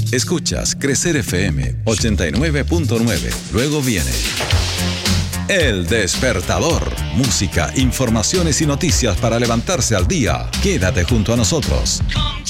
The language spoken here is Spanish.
Escuchas Crecer FM 89.9. Luego viene El Despertador. Música, informaciones y noticias para levantarse al día. Quédate junto a nosotros.